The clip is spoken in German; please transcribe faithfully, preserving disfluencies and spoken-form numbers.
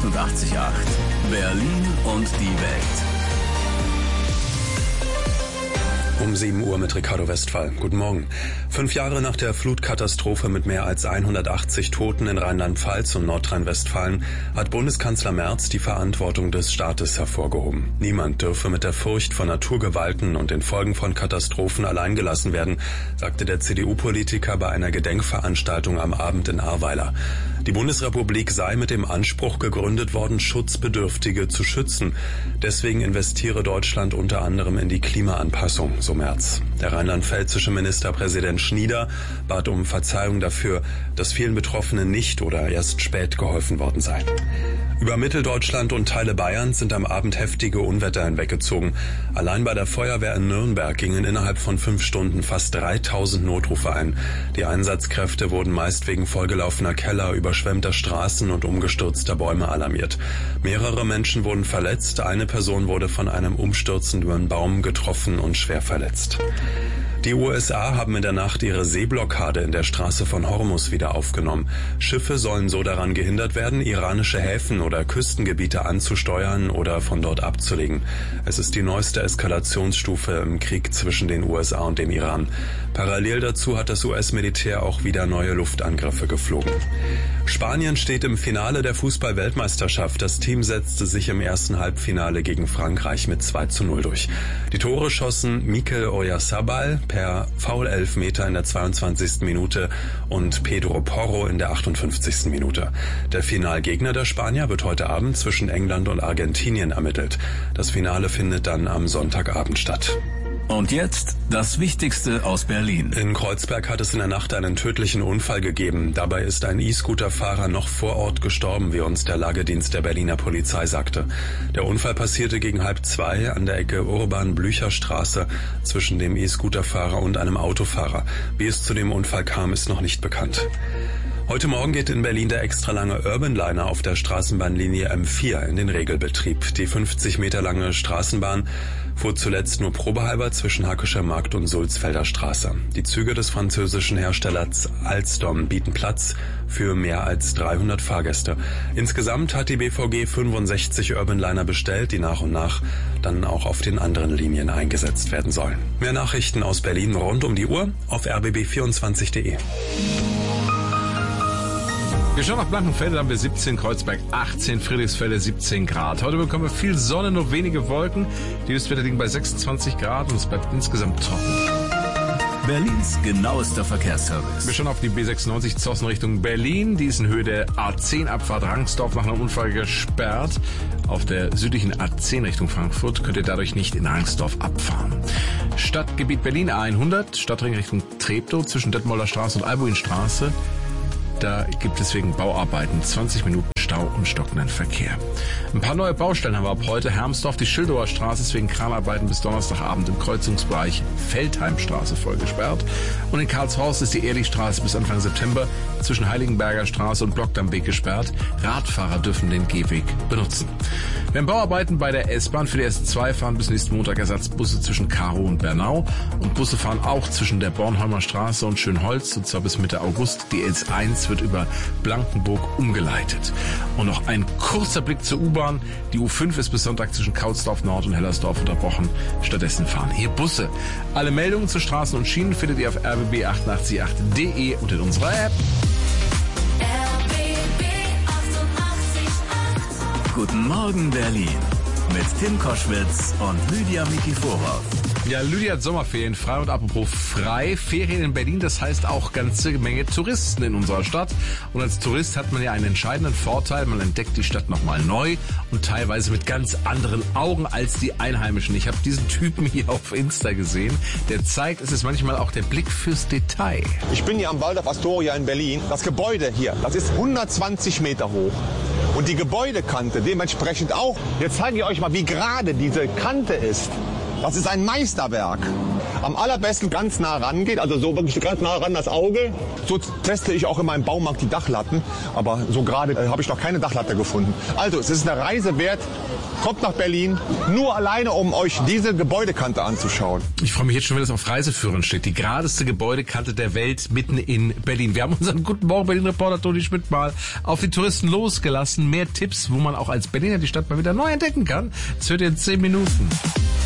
achtundachtzig Komma acht. Berlin und die Welt. Um sieben Uhr mit Ricardo Westphal. Guten Morgen. Fünf Jahre nach der Flutkatastrophe mit mehr als hundertachtzig Toten in Rheinland-Pfalz und Nordrhein-Westfalen hat Bundeskanzler Merz die Verantwortung des Staates hervorgehoben. Niemand dürfe mit der Furcht vor Naturgewalten und den Folgen von Katastrophen alleingelassen werden, sagte der C D U-Politiker bei einer Gedenkveranstaltung am Abend in Ahrweiler. Die Bundesrepublik sei mit dem Anspruch gegründet worden, Schutzbedürftige zu schützen. Deswegen investiere Deutschland unter anderem in die Klimaanpassung, so Merz. Der rheinland-pfälzische Ministerpräsident Schnieder bat um Verzeihung dafür, dass vielen Betroffenen nicht oder erst spät geholfen worden sei. Über Mitteldeutschland und Teile Bayerns sind am Abend heftige Unwetter hinweggezogen. Allein bei der Feuerwehr in Nürnberg gingen innerhalb von fünf Stunden fast dreitausend Notrufe ein. Die Einsatzkräfte wurden meist wegen vollgelaufener Keller, überschwemmter Straßen und umgestürzter Bäume alarmiert. Mehrere Menschen wurden verletzt. Eine Person wurde von einem umstürzenden Baum getroffen und schwer verletzt. Die U S A haben in der Nacht ihre Seeblockade in der Straße von Hormuz wieder aufgenommen. Schiffe sollen so daran gehindert werden, iranische Häfen oder Küstengebiete anzusteuern oder von dort abzulegen. Es ist die neueste Eskalationsstufe im Krieg zwischen den U S A und dem Iran. Parallel dazu hat das U S-Militär auch wieder neue Luftangriffe geflogen. Spanien steht im Finale der Fußball-Weltmeisterschaft. Das Team setzte sich im ersten Halbfinale gegen Frankreich mit zwei zu null durch. Die Tore schossen Mikel Oyarzabal per Foul-Elfmeter in der zweiundzwanzigsten Minute und Pedro Porro in der achtundfünfzigsten Minute. Der Finalgegner der Spanier wird heute Abend zwischen England und Argentinien ermittelt. Das Finale findet dann am Sonntagabend statt. Und jetzt das Wichtigste aus Berlin. In Kreuzberg hat es in der Nacht einen tödlichen Unfall gegeben. Dabei ist ein E-Scooter-Fahrer noch vor Ort gestorben, wie uns der Lagedienst der Berliner Polizei sagte. Der Unfall passierte gegen halb zwei an der Ecke Urban-Blücher-Straße zwischen dem E-Scooter-Fahrer und einem Autofahrer. Wie es zu dem Unfall kam, ist noch nicht bekannt. Heute Morgen geht in Berlin der extra lange Urbanliner auf der Straßenbahnlinie M vier in den Regelbetrieb. Die fünfzig Meter lange Straßenbahn fuhr zuletzt nur probehalber zwischen Hackescher Markt und Sulzfelder Straße. Die Züge des französischen Herstellers Alstom bieten Platz für mehr als dreihundert Fahrgäste. Insgesamt hat die B V G fünfundsechzig Urbanliner bestellt, die nach und nach dann auch auf den anderen Linien eingesetzt werden sollen. Mehr Nachrichten aus Berlin rund um die Uhr auf r b b vierundzwanzig punkt de. Wir schauen nach Blankenfelde, da haben wir siebzehn, Kreuzberg achtzehn, Friedrichsfelde siebzehn Grad. Heute bekommen wir viel Sonne, nur wenige Wolken. Die Höchstwerte liegen bei sechsundzwanzig Grad und es bleibt insgesamt trocken. Berlins genauester Verkehrsservice. Wir schauen auf die B sechsundneunzig Zossen Richtung Berlin. Die ist in Höhe der A zehn Abfahrt Rangsdorf nach einem Unfall gesperrt. Auf der südlichen A zehn Richtung Frankfurt könnt ihr dadurch nicht in Rangsdorf abfahren. Stadtgebiet Berlin A hundert, Stadtring Richtung Treptow zwischen Detmolder Straße und Albuinstraße. Da gibt es wegen Bauarbeiten zwanzig Minuten Stau und stockenden Verkehr. Ein paar neue Baustellen haben wir ab heute. Hermsdorf, die Schildower Straße ist wegen Kranarbeiten bis Donnerstagabend im Kreuzungsbereich Feldheimstraße voll gesperrt. Und in Karlshorst ist die Ehrlichstraße bis Anfang September zwischen Heiligenberger Straße und Blockdammweg gesperrt. Radfahrer dürfen den Gehweg benutzen. Wir haben Bauarbeiten bei der S-Bahn. Für die S zwei fahren bis nächsten Montag Ersatzbusse zwischen Karow und Bernau. Und Busse fahren auch zwischen der Bornholmer Straße und Schönholz, und zwar bis Mitte August. Die S eins wird über Blankenburg umgeleitet. Und noch ein kurzer Blick zur U-Bahn. Die U fünf ist bis Sonntag zwischen Kautsdorf Nord und Hellersdorf unterbrochen. Stattdessen fahren hier Busse. Alle Meldungen zu Straßen und Schienen findet ihr auf r b b achtundachtzig punkt acht punkt de und in unserer App. R B B achtundachtzig Komma acht. Guten Morgen Berlin mit Tim Koschwitz und Lydia Mikiforov. Ja, Lydia hat Sommerferien frei und apropos frei, Ferien in Berlin, das heißt auch ganze Menge Touristen in unserer Stadt. Und als Tourist hat man ja einen entscheidenden Vorteil, man entdeckt die Stadt nochmal neu und teilweise mit ganz anderen Augen als die Einheimischen. Ich habe diesen Typen hier auf Insta gesehen, der zeigt, es ist manchmal auch der Blick fürs Detail. Ich bin hier am Waldorf Astoria in Berlin. Das Gebäude hier, das ist hundertzwanzig Meter hoch. Und die Gebäudekante dementsprechend auch. Jetzt zeige ich euch mal, wie gerade diese Kante ist. Das ist ein Meisterwerk. Am allerbesten ganz nah rangeht, also so wirklich ganz nah ran das Auge. So teste ich auch in meinem Baumarkt die Dachlatten, aber so gerade äh, habe ich noch keine Dachlatte gefunden. Also es ist eine Reise wert, kommt nach Berlin, nur alleine, um euch diese Gebäudekante anzuschauen. Ich freue mich jetzt schon, wenn das auf Reiseführern steht. Die geradeste Gebäudekante der Welt mitten in Berlin. Wir haben unseren Guten Morgen Berlin-Reporter Toni Schmidt mal auf die Touristen losgelassen. Mehr Tipps, wo man auch als Berliner die Stadt mal wieder neu entdecken kann. Das hört ihr in zehn Minuten.